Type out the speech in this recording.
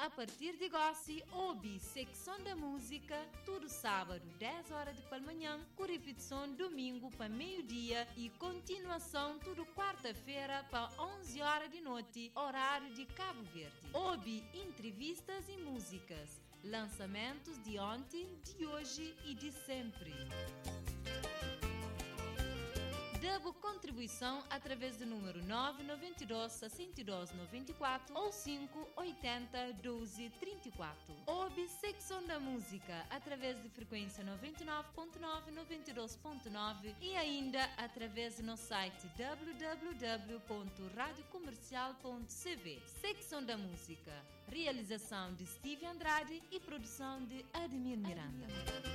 a partir de Gossi, ouve Secção da Música, todo sábado, 10 horas de manhã, com repetição domingo para meio-dia e continuação todo quarta-feira para 11 horas de noite, horário de Cabo Verde. Ouve entrevistas e músicas, lançamentos de ontem, de hoje e de sempre. Deve contribuição através do número 992 62 94 ou 580 12 34. Ouve Secção da Música através de frequência 99.9, 92.9 e ainda através do nosso site www.radiocomercial.cv. Secção da Música. Realização de Steve Andrade e produção de Ademir Miranda.